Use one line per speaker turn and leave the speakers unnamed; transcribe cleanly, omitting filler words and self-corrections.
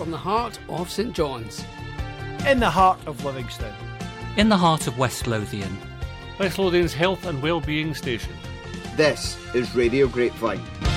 from the heart of St John's.
In the heart of Livingston.
In the heart of West Lothian.
West Lothian's health and well-being station.
This is Radio Grapevine.